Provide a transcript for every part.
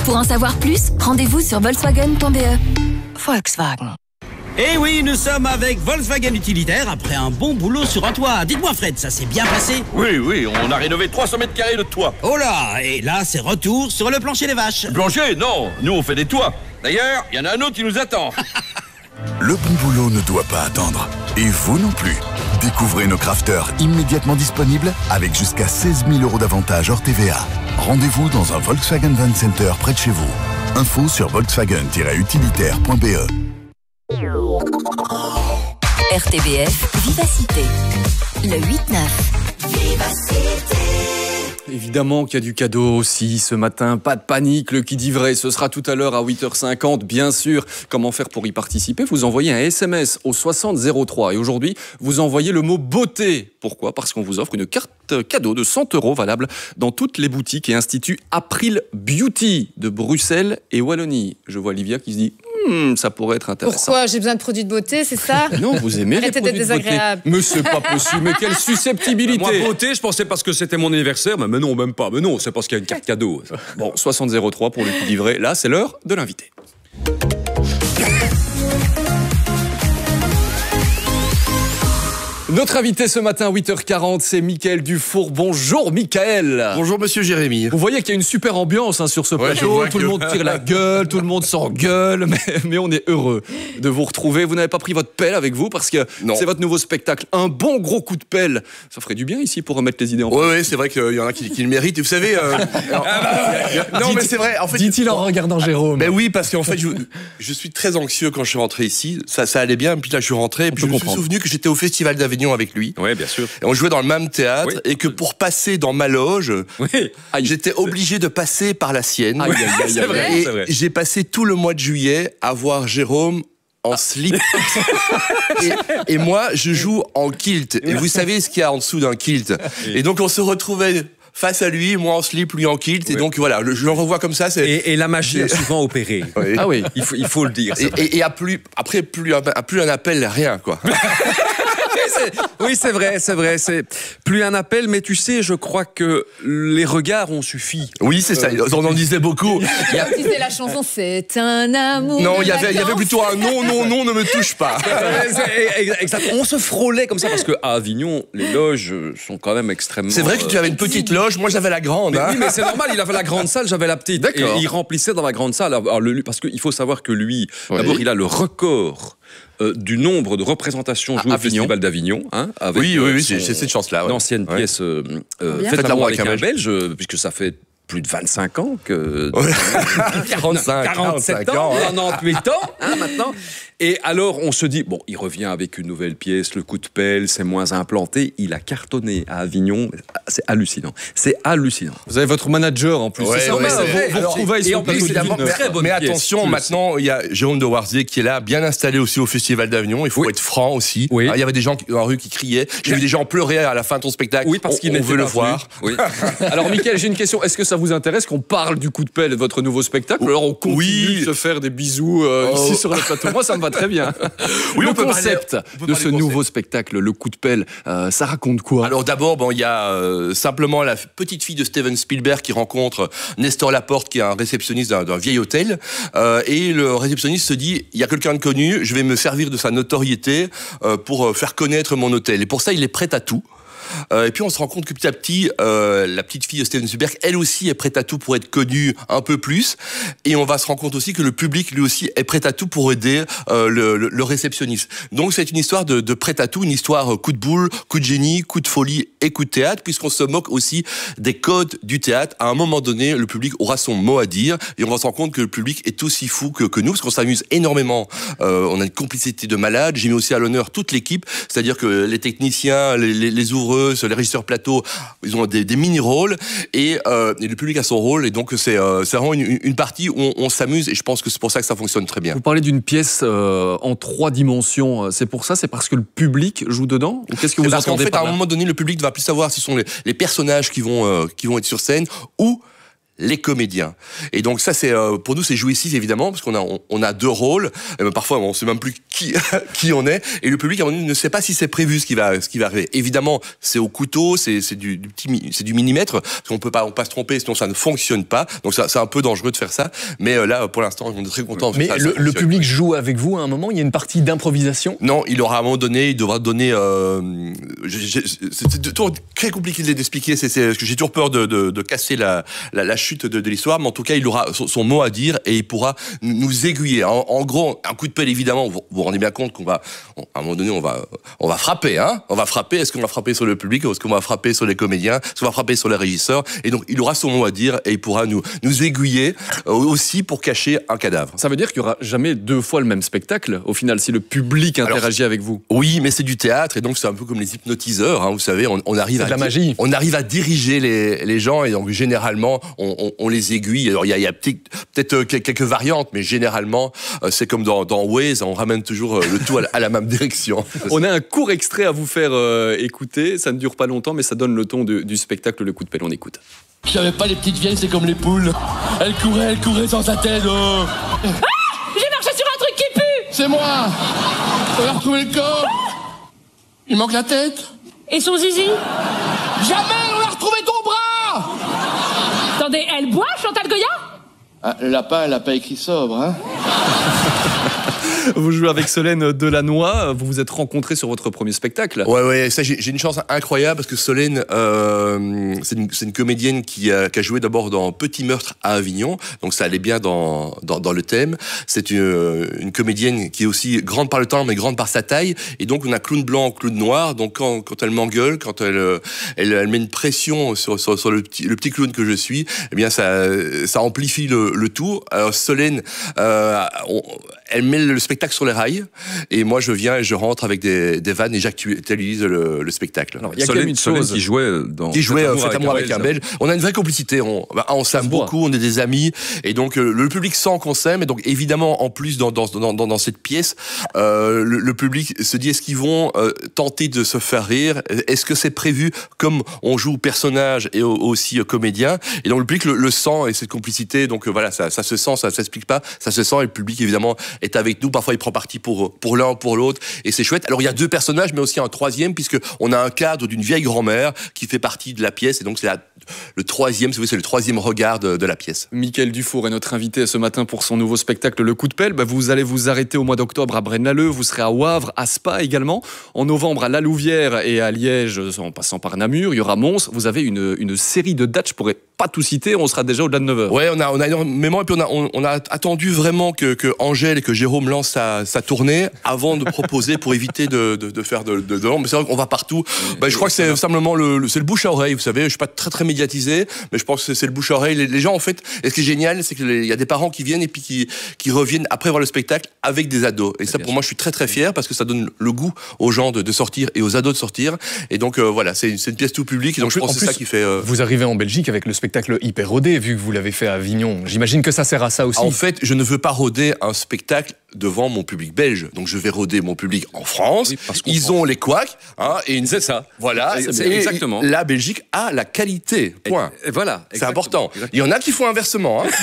Pour en savoir plus, rendez-vous sur volkswagen.be. Volkswagen. Eh oui, nous sommes avec Volkswagen Utilitaire après un bon boulot sur un toit. Dites-moi Fred, ça s'est bien passé? Oui, on a rénové 300 mètres carrés de toit. Oh là, et là c'est retour sur le plancher des vaches. Plancher, non, nous on fait des toits. D'ailleurs, il y en a un autre qui nous attend. Le bon boulot ne doit pas attendre. Et vous non plus. Découvrez nos crafters immédiatement disponibles avec jusqu'à 16 000 € d'avantages hors TVA. Rendez-vous dans un Volkswagen Van Center près de chez vous. Info sur volkswagen-utilitaire.be. RTBF Vivacité. Le 8-9. Vivacité. Évidemment qu'il y a du cadeau aussi ce matin, pas de panique, le qui dit vrai, ce sera tout à l'heure à 8h50, bien sûr. Comment faire pour y participer? Vous envoyez un SMS au 6003 et aujourd'hui, vous envoyez le mot beauté. Pourquoi? Parce qu'on vous offre une carte cadeau de 100 € valable dans toutes les boutiques et instituts April Beauty de Bruxelles et Wallonie. Je vois Livia qui se dit ça pourrait être intéressant. Pourquoi? J'ai besoin de produits de beauté, c'est ça? Non, vous aimez les produits de beauté. Mais c'est pas possible, mais quelle susceptibilité. Moi, beauté, je pensais parce que c'était mon anniversaire, mais non, même pas. Mais non, c'est parce qu'il y a une carte cadeau. Bon, 6003 pour le coup livré. Là, c'est l'heure de l'invité. Notre invité ce matin, 8h40, c'est Mickaël Dufour. Bonjour Mickaël. Bonjour Monsieur Jérémy. Vous voyez qu'il y a une super ambiance sur ce plateau. Tout le monde tire la gueule, tout le monde s'engueule, mais on est heureux de vous retrouver. Vous n'avez pas pris votre pelle avec vous parce que c'est votre nouveau spectacle. Un bon gros coup de pelle. Ça ferait du bien ici pour remettre les idées en place. Oui, c'est vrai qu'il y en a qui le méritent. Vous savez... non, mais c'est vrai. En fait, dit-il en regardant Jérôme. Mais oui, parce qu'en fait, je suis très anxieux quand je suis rentré ici. Ça allait bien, puis là, je suis rentré. Et puis je me suis souvenu que j'étais au Festival d'Avignon avec lui. Oui, bien sûr. Et on jouait dans le même théâtre et que pour passer dans ma loge, j'étais obligé de passer par la sienne. C'est vrai, c'est vrai. J'ai passé tout le mois de juillet à voir Jérôme en slip. et moi, je joue en kilt. Et vous savez ce qu'il y a en dessous d'un kilt. Et donc, on se retrouvait face à lui, moi en slip, lui en kilt. Et donc, voilà, je le revois comme ça. Et la magie a souvent opéré. Oui. Ah oui, il faut le dire. Et après, plus un appel, rien, quoi. Oui, c'est vrai. C'est plus un appel, mais tu sais, je crois que les regards ont suffi. Oui, c'est ça. On en disait beaucoup. C'est la chanson C'est un amour. Non, il y avait plutôt un non, ne me touche pas. Exactement. On se frôlait comme ça parce qu'à Avignon, les loges sont quand même extrêmement. C'est vrai que tu avais une petite loge, moi j'avais la grande. Oui, mais c'est normal, il avait la grande salle, j'avais la petite. D'accord. Et il remplissait dans la grande salle. Alors, parce qu'il faut savoir que lui, d'abord, il a le record du nombre de représentations jouées au Festival d'Avignon. Oui, j'ai cette chance-là. L'ancienne pièce Faites l'amour avec un Belge, puisque ça fait plus de 25 ans que... 47 ans, 98 ans maintenant. Et alors, on se dit, bon, il revient avec une nouvelle pièce, le coup de pelle, c'est moins implanté. Il a cartonné à Avignon. C'est hallucinant. C'est hallucinant. Vous avez votre manager en plus. Ouais, vous retrouvez sur le plateau d'une très bonne pièce. Mais attention, maintenant, il y a Jérôme de Warzier qui est là, bien installé aussi au Festival d'Avignon. Il faut être franc aussi. Oui. Il y avait des gens dans la rue qui criaient. J'ai vu des gens pleurer à la fin de ton spectacle. Oui, parce qu'il veut le voir. Oui. Alors, Mickaël, j'ai une question. Est-ce que ça vous intéresse qu'on parle du coup de pelle et de votre nouveau spectacle? Alors, on continue de se faire des bisous ici sur le plateau. Moi, ça me va très bien. Oui, le concept de ce nouveau spectacle, le coup de pelle, ça raconte quoi? Alors d'abord, il y a simplement la petite fille de Steven Spielberg qui rencontre Nestor Laporte, qui est un réceptionniste d'un vieil hôtel. Et le réceptionniste se dit, il y a quelqu'un de connu, je vais me servir de sa notoriété pour faire connaître mon hôtel. Et pour ça, il est prêt à tout. Et puis on se rend compte que petit à petit, la petite fille de Steven Spielberg, elle aussi est prête à tout pour être connue un peu plus. Et on va se rendre compte aussi que le public, lui aussi, est prêt à tout pour aider le réceptionniste. Donc c'est une histoire de prêt à tout, une histoire coup de boule, coup de génie, coup de folie et coup de théâtre, puisqu'on se moque aussi des codes du théâtre. À un moment donné, le public aura son mot à dire et on va se rendre compte que le public est aussi fou que nous, parce qu'on s'amuse énormément. On a une complicité de malade. J'ai mis aussi à l'honneur toute l'équipe, c'est-à-dire que les techniciens, les ouvreux, les régisseurs plateau, ils ont des mini-rôles et le public a son rôle, et donc c'est vraiment une partie où on s'amuse, et je pense que c'est pour ça que ça fonctionne très bien. Vous parlez d'une pièce en 3 dimensions, c'est pour ça, c'est parce que le public joue dedans, ou qu'est-ce que vous parce entendez qu'en fait, par à là? un moment donné, le public ne va plus savoir si ce sont les personnages qui vont être sur scène ou les comédiens. Et donc ça, c'est pour nous, c'est jouissif évidemment, parce qu'on a 2 rôles. Et parfois, on sait même plus qui on est, et le public à un moment donné ne sait pas si c'est prévu ce qui va arriver. Évidemment, c'est au couteau, c'est du millimètre, parce qu'on peut pas se tromper, sinon ça ne fonctionne pas. Donc c'est un peu dangereux de faire ça, mais là pour l'instant on est très content. Mais le public joue avec vous à un moment, il y a une partie d'improvisation? Non, il aura à un moment donné, il devra donner. C'est toujours très compliqué d'expliquer. Parce que j'ai toujours peur de casser la chute de l'histoire, mais en tout cas, il aura son mot à dire et il pourra nous aiguiller. En gros, un coup de pelle, évidemment, vous vous rendez bien compte qu'on va, à un moment donné, on va frapper, hein. On va frapper. Est-ce qu'on va frapper sur le public? Est-ce qu'on va frapper sur les comédiens? Est-ce qu'on va frapper sur les régisseurs? Et donc, il aura son mot à dire et il pourra nous aiguiller aussi pour cacher un cadavre. Ça veut dire qu'il n'y aura jamais 2 fois le même spectacle, au final, si le public interagit avec vous? Oui, mais c'est du théâtre et donc c'est un peu comme les hypnotiseurs, hein, vous savez, on arrive à de la magie. On arrive à diriger les gens et donc généralement on les aiguille. Alors il y a peut-être quelques variantes, mais généralement c'est comme dans Waze, on ramène toujours le tout à la même direction. On a un court extrait à vous faire écouter, ça ne dure pas longtemps, mais ça donne le ton du spectacle Le Coup de Pelle. On écoute. Je savais pas, les petites vieilles, c'est comme les poules. Elle courait sans sa tête. Oh. Ah, j'ai marché sur un truc qui pue. C'est moi. On a retrouvé le corps. Il manque la tête. Et son zizi? Jamais on a retrouvé ton bras. Attendez, elle boit, Chantal Goya? Ah, le lapin, elle a pas écrit sobre, hein. Vous jouez avec Solène Delannoy, vous vous êtes rencontrés sur votre premier spectacle. Ouais, ça j'ai une chance incroyable parce que Solène, c'est une comédienne qui a joué d'abord dans Petit Meurtre à Avignon, donc ça allait bien dans le thème. C'est une comédienne qui est aussi grande par le temps mais grande par sa taille, et donc on a clown blanc, clown noir. Donc quand elle m'engueule, quand elle met une pression sur le petit clown que je suis, eh bien ça amplifie le tout. Alors Solène, elle met le spectacle sur les rails, et moi je viens et je rentre avec des vannes et j'actualise le spectacle. Alors, il y a quand même une chose qui jouait Faites amour avec un Belge. On a une vraie complicité, on s'aime beaucoup, on est des amis, et donc le public sent qu'on s'aime, et donc évidemment en plus dans cette pièce, le public se dit, est-ce qu'ils vont tenter de se faire rire? Est-ce que c'est prévu comme on joue personnage et aussi comédien? Et donc le public le sent, et cette complicité, donc voilà, ça se sent, ça s'explique pas, ça se sent, et le public évidemment est avec nous. Parfois il prend parti pour l'un, pour l'autre, et c'est chouette. Alors il y a 2 personnages, mais aussi un troisième, puisque on a un cadre d'une vieille grand-mère qui fait partie de la pièce, et donc c'est le troisième, si vous voulez, c'est le troisième regard de la pièce. Mickaël Dufour est notre invité ce matin pour son nouveau spectacle Le Coup de Pelle. Vous allez vous arrêter au mois d'octobre à Braine-l'Alleud, vous serez à Wavre, à Spa également, en novembre à La Louvière et à Liège, en passant par Namur. Il y aura Mons. Vous avez une série de dates, je pourrais pas tout citer, on sera déjà au-delà de 9h. Ouais, on a énormément, et puis on a attendu vraiment que Angèle et que Jérôme lancent sa tournée avant de proposer, pour éviter de faire de l'ombre. Mais c'est vrai qu'on va partout. Je crois que c'est simplement c'est le bouche à oreille, vous savez. Je suis pas très médiatisé, mais je pense que c'est le bouche à oreille. Les gens, en fait, et ce qui est génial, c'est qu'il y a des parents qui viennent et puis qui reviennent après voir le spectacle avec des ados. Et ça, pour moi, je suis très fier, parce que ça donne le goût aux gens de sortir et aux ados de sortir. Et donc voilà, c'est une pièce tout public. Et donc je pense que c'est ça qui fait. Vous arrivez en Belgique avec le spectacle hyper rodé, vu que vous l'avez fait à Avignon. J'imagine que ça sert à ça aussi. En fait, je ne veux pas roder un spectacle devant mon public belge. Donc je vais roder mon public en France. Oui, ils ont les couacs, hein, c'est ça. Voilà, exactement. La Belgique a la qualité. Point. Et voilà, c'est important. Il y en a qui font inversement. Hein.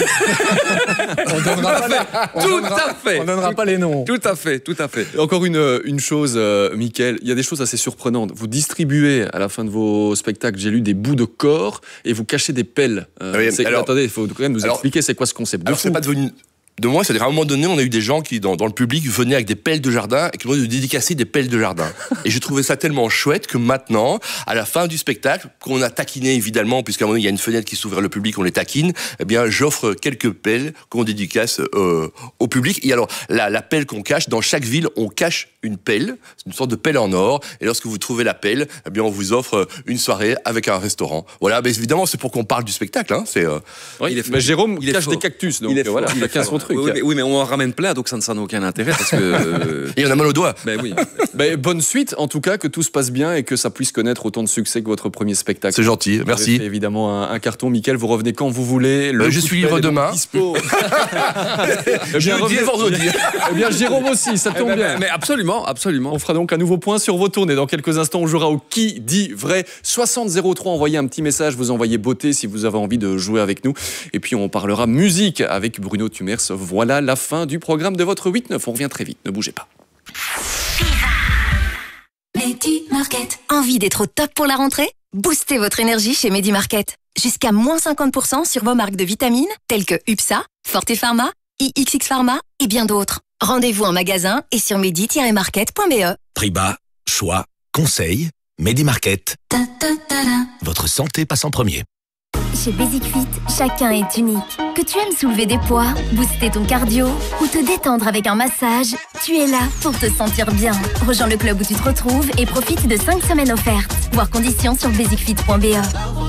On donnera pas les noms. Tout à fait. Et encore une chose, Mickaël, il y a des choses assez surprenantes. Vous distribuez à la fin de vos spectacles, j'ai lu, des bouts de corps et vous cachez des pelles. Attendez, il faut quand même nous expliquer c'est quoi ce concept. Alors c'est pas devenu de moi, c'est-à-dire à un moment donné, on a eu des gens qui, dans le public, venaient avec des pelles de jardin et qui demandaient de dédicacer des pelles de jardin. Et j'ai trouvé ça tellement chouette que maintenant, à la fin du spectacle, qu'on a taquiné évidemment, puisqu'à un moment donné, il y a une fenêtre qui s'ouvre vers le public, on les taquine, eh bien, j'offre quelques pelles qu'on dédicace au public. Et alors, la pelle qu'on cache, dans chaque ville, on cache une pelle, c'est une sorte de pelle en or. Et lorsque vous trouvez la pelle, eh bien, on vous offre une soirée avec un restaurant. Voilà, mais évidemment, c'est pour qu'on parle du spectacle. Hein. Jérôme cache des cactus, donc voilà, chacun son truc. Oui, mais on en ramène plein, donc ça n'a aucun intérêt, parce que... Et on a mal aux doigts. Oui. Bonne suite, en tout cas, que tout se passe bien et que ça puisse connaître autant de succès que votre premier spectacle. C'est gentil, merci. Fait évidemment un carton. Mickaël, vous revenez quand vous voulez. Je suis libre demain. Jeudi et vendredi. Eh bien, Jérôme aussi, ça tombe bien. Mais absolument. On fera donc un nouveau point sur vos tournées. Dans quelques instants, on jouera au Qui dit vrai. 6003, envoyez un petit message, vous envoyez beauté si vous avez envie de jouer avec nous. Et puis on parlera musique avec Bruno Tumers. Voilà la fin du programme de votre 8-9. On revient très vite, ne bougez pas. Medi Market. Envie d'être au top pour la rentrée? Boostez votre énergie chez Medi Market. Jusqu'à moins 50% sur vos marques de vitamines telles que UPSA, Forte Pharma, IXX Pharma et bien d'autres. Rendez-vous en magasin et sur medi-market.be. Prix bas, choix, conseils, Medi Market. Votre santé passe en premier. Chez Basic Fit, chacun est unique. Que tu aimes soulever des poids, booster ton cardio ou te détendre avec un massage, tu es là pour te sentir bien. Rejoins le club où tu te retrouves et profite de 5 semaines offertes. Voir conditions sur basicfit.be.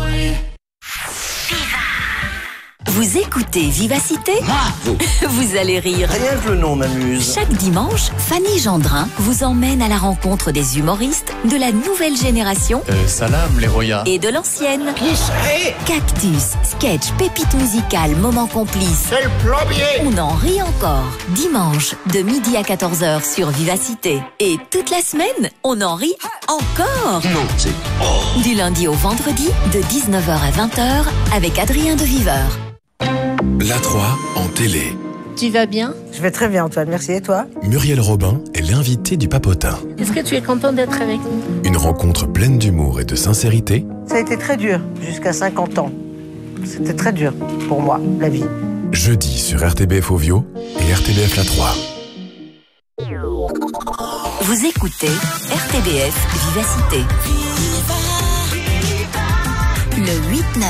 Vous écoutez Vivacité? Vous allez rire. Rien que le nom m'amuse. Chaque dimanche, Fanny Gendrin vous emmène à la rencontre des humoristes de la nouvelle génération Salam, les Roya. et de l'ancienne. Cactus, sketch, pépite musicale, moment complice. C'est le plombier. On en rit encore. Dimanche, de midi à 14h sur Vivacité. Et toute la semaine, on en rit encore. Non, c'est... Du lundi au vendredi, de 19h à 20h, avec Adrien de Viveur. La 3 en télé. Tu vas bien? Je vais très bien, Antoine, merci. Et toi? Muriel Robin est l'invitée du Papotin. Est-ce que tu es content d'être avec nous? Une rencontre pleine d'humour et de sincérité. Ça a été très dur, jusqu'à 50 ans. C'était très dur pour moi, la vie. Jeudi sur RTBF Ovio et RTBF La 3. Vous écoutez RTBF Vivacité. Le 8-9.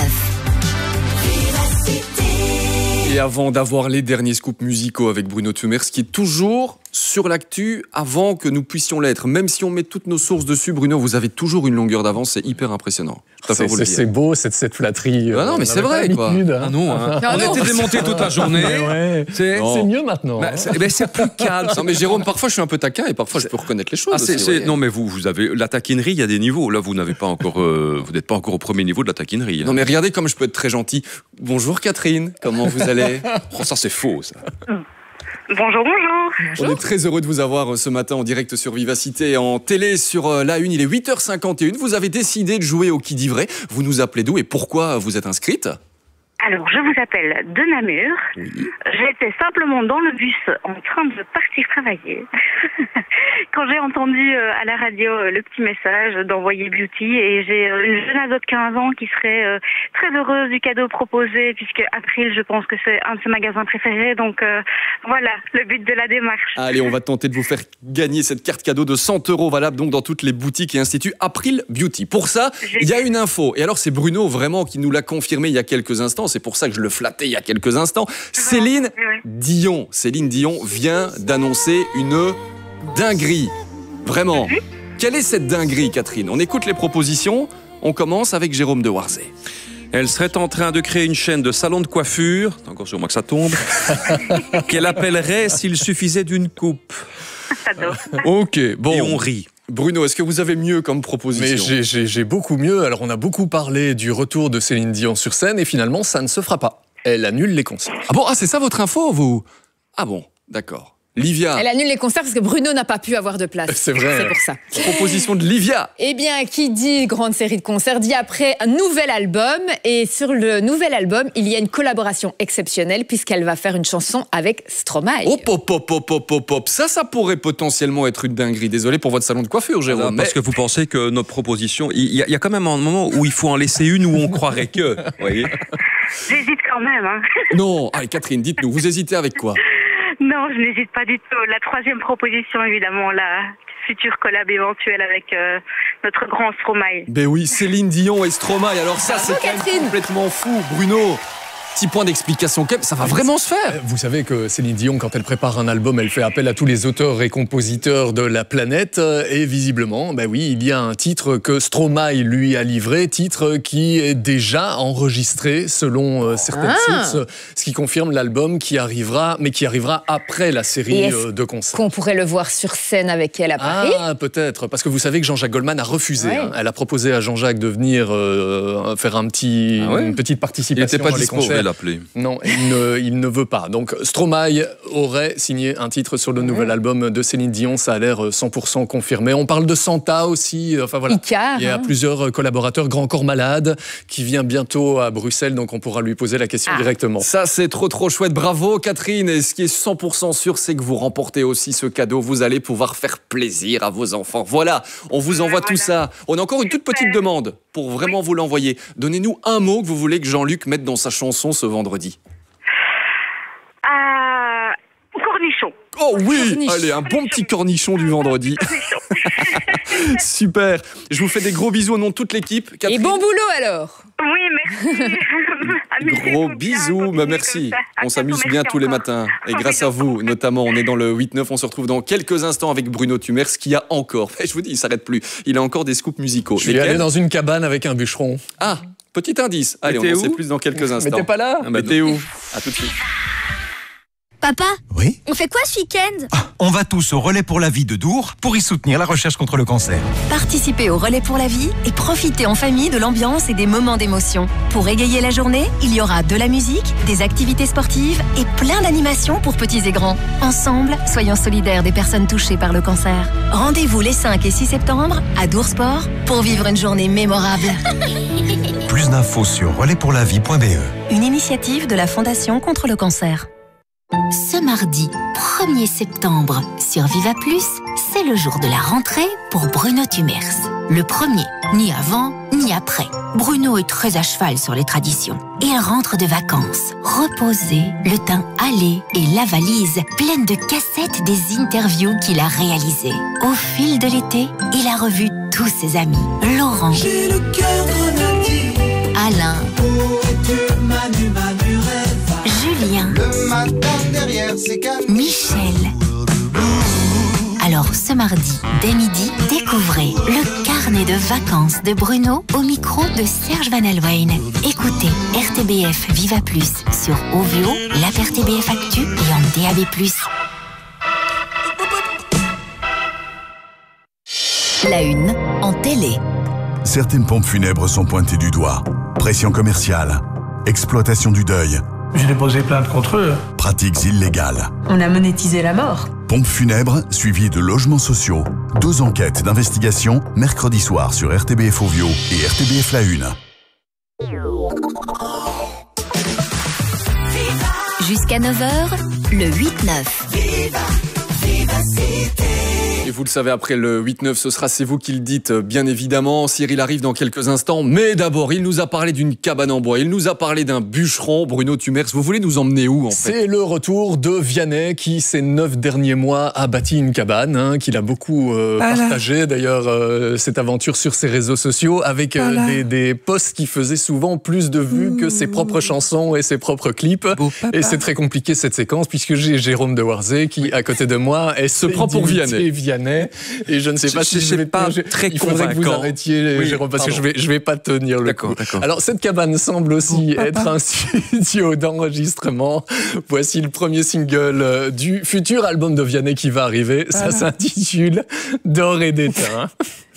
Et avant d'avoir les derniers scoops musicaux avec Bruno Tumers, qui est toujours sur l'actu avant que nous puissions l'être. Même si on met toutes nos sources dessus, Bruno, vous avez toujours une longueur d'avance, c'est hyper impressionnant. C'est beau, cette flatterie. Ah non, mais c'est vrai, quoi. Hein. Ah non, hein. On était démontés toute la journée. Ouais. C'est mieux maintenant. Bah, c'est plus calme. Non, mais Jérôme, parfois je suis un peu taquin et parfois je peux reconnaître les choses. Aussi, non, mais vous avez la taquinerie, il y a des niveaux. Là, vous n'avez pas encore, vous n'êtes pas encore au premier niveau de la taquinerie. Hein. Non, mais regardez comme je peux être très gentil. Bonjour Catherine, comment vous allez? Oh, ça c'est faux, ça. Bonjour, bonjour. On est très heureux de vous avoir ce matin en direct sur Vivacité, en télé sur la Une. Il est 8h51. Vous avez décidé de jouer au qui dit vrai. Vous nous appelez d'où et pourquoi vous êtes inscrite? Alors, je vous appelle de Namur. Oui. J'étais simplement dans le bus en train de partir travailler. Quand j'ai entendu à la radio le petit message d'envoyer Beauty, et j'ai une jeune ado de 15 ans qui serait très heureuse du cadeau proposé, puisque April, je pense que c'est un de ses magasins préférés. Donc voilà, le but de la démarche. Allez, on va tenter de vous faire gagner cette carte cadeau de 100 € valable donc dans toutes les boutiques et instituts April Beauty. Pour ça, il y a une info. Et alors, c'est Bruno vraiment qui nous l'a confirmé il y a quelques instants. C'est pour ça que je le flattais il y a quelques instants. Céline Dion vient d'annoncer une dinguerie. Vraiment. Quelle est cette dinguerie, Catherine? On écoute les propositions. On commence avec Jérôme de Warzé. Elle serait en train de créer une chaîne de salons de coiffure, c'est encore sur moi que ça tombe, qu'elle appellerait S'il suffisait d'une coupe. Ok, bon. Et on rit. Bruno, est-ce que vous avez mieux comme proposition? Mais j'ai beaucoup mieux. Alors, on a beaucoup parlé du retour de Céline Dion sur scène et finalement, ça ne se fera pas. Elle annule les concerts. Ah bon, c'est ça votre info, vous? Ah bon, d'accord. Livia. Elle annule les concerts parce que Bruno n'a pas pu avoir de place. C'est vrai. C'est pour ça. Proposition de Livia. Eh bien, qui dit grande série de concerts dit après un nouvel album. Et sur le nouvel album, il y a une collaboration exceptionnelle puisqu'elle va faire une chanson avec Stromae. Hop. Ça pourrait potentiellement être une dinguerie. Désolé pour votre salon de coiffure, Jérôme. Parce que vous pensez que notre proposition, il y a quand même un moment où il faut en laisser une où on croirait que. Vous voyez? J'hésite quand même. Hein. Non, allez Catherine, dites-nous, vous hésitez avec quoi? Non, je n'hésite pas du tout. La troisième proposition, évidemment, la future collab éventuelle avec notre grand Stromae. Ben oui, Céline Dion et Stromae. Alors ça, c'est complètement fou, Bruno. Petit point d'explication, ça va vraiment se faire. Vous savez que Céline Dion, quand elle prépare un album, elle fait appel à tous les auteurs et compositeurs de la planète. Et visiblement, ben oui, il y a un titre que Stromae lui a livré, titre qui est déjà enregistré selon certaines sources, ce qui confirme l'album qui arrivera après la série de concerts. Qu'on pourrait le voir sur scène avec elle à Paris? Ah, peut-être, parce que vous savez que Jean-Jacques Goldman a refusé. Ouais. Hein. Elle a proposé à Jean-Jacques de venir faire une petite participation dans les concerts. jamais l'appeler. Non, il ne veut pas. Donc Stromae aurait signé un titre sur le nouvel album de Céline Dion. Ça a l'air 100% confirmé. On parle de Santa aussi. Enfin voilà. Icar, il y a plusieurs collaborateurs. Grand Corps Malade qui vient bientôt à Bruxelles, donc on pourra lui poser la question directement. Ça, c'est trop chouette. Bravo, Catherine. Et ce qui est 100% sûr, c'est que vous remportez aussi ce cadeau. Vous allez pouvoir faire plaisir à vos enfants. Voilà, on vous envoie tout ça. On a encore une toute petite demande pour vraiment vous l'envoyer. Donnez-nous un mot que vous voulez que Jean-Luc mette dans sa chanson ce vendredi. Cornichon. Oh oui, allez, un bon petit cornichon du vendredi. Super. Je vous fais des gros bisous au nom de toute l'équipe. Catherine. Et bon boulot alors. Oui, merci. Gros bisous, merci. On s'amuse bien tous les matins. Et grâce à vous, notamment, on est dans le 8-9. On se retrouve dans quelques instants avec Bruno Tumers, qui a encore, je vous dis, il s'arrête plus. Il a encore des scoops musicaux. Je vais aller dans une cabane avec un bûcheron. Ah, petit indice. Allez, on en sait plus dans quelques instants. Mais t'es pas là? Mais t'es où? À tout de suite. Papa, oui, on fait quoi ce week-end? On va tous au Relais pour la vie de Dour pour y soutenir la recherche contre le cancer. Participez au Relais pour la vie et profitez en famille de l'ambiance et des moments d'émotion. Pour égayer la journée, il y aura de la musique, des activités sportives et plein d'animations pour petits et grands. Ensemble, soyons solidaires des personnes touchées par le cancer. Rendez-vous les 5 et 6 septembre à Dour Sport pour vivre une journée mémorable. Plus d'infos sur relaispourlavie.be. Une initiative de la Fondation contre le cancer. Ce mardi 1er septembre sur Viva Plus, c'est le jour de la rentrée pour Bruno Tumers. Le premier, ni avant, ni après. Bruno est très à cheval sur les traditions. Il rentre de vacances, reposé, le teint hâlé et la valise pleine de cassettes des interviews qu'il a réalisées. Au fil de l'été, il a revu tous ses amis. Laurent, j'ai le cœur grenadier, Alain, Julien, le matin derrière ses cannes, Michel. Alors ce mardi, dès midi, découvrez le carnet de vacances de Bruno au micro de Serge Van Alwijn. Écoutez RTBF Viva Plus sur Ovio, l'app RTBF Actu et en DAB+. La une en télé. Certaines pompes funèbres sont pointées du doigt. Pression commerciale, exploitation du deuil. J'ai déposé plainte contre eux. Pratiques illégales. On a monétisé la mort. Pompes funèbres suivies de logements sociaux. 2 enquêtes d'investigation mercredi soir sur RTBF Ovio et RTBF La Une. Jusqu'à 9h, le 8-9. Et vous le savez, après le 8-9, ce sera C'est vous qui le dites, bien évidemment. Cyril arrive dans quelques instants. Mais d'abord, il nous a parlé d'une cabane en bois. Il nous a parlé d'un bûcheron. Bruno Tumers, vous voulez nous emmener où, en fait? C'est le retour de Vianney qui, ces 9 derniers mois, a bâti une cabane, qu'il a beaucoup partagé. D'ailleurs, cette aventure sur ses réseaux sociaux avec des posts qui faisaient souvent plus de vues que ses propres chansons et ses propres clips. Et c'est très compliqué, cette séquence, puisque j'ai Jérôme de Warzé qui, à côté de moi, se prend pour Vianney. Et je ne sais pas si je vais pas très il faudrait que vous arrêtiez, Jérôme, parce que je vais pas tenir le coup. Alors, cette cabane semble aussi être un studio d'enregistrement. Voici le premier single du futur album de Vianney qui va arriver. Ça s'intitule D'or et d'étain.